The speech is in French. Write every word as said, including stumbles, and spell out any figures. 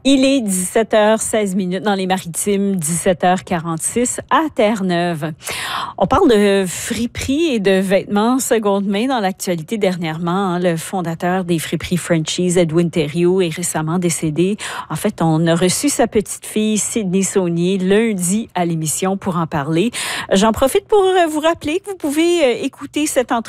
Il est dix-sept heures seize minutes dans les Maritimes, dix-sept heures quarante-six à Terre-Neuve. On parle de friperie et de vêtements seconde main dans l'actualité dernièrement. Hein. Le fondateur des friperies Frenchies, Edwin Thériault, est récemment décédé. En fait, on a reçu sa petite fille, Sydney Saunier, lundi à l'émission pour en parler. J'en profite pour vous rappeler que vous pouvez écouter cette entrevue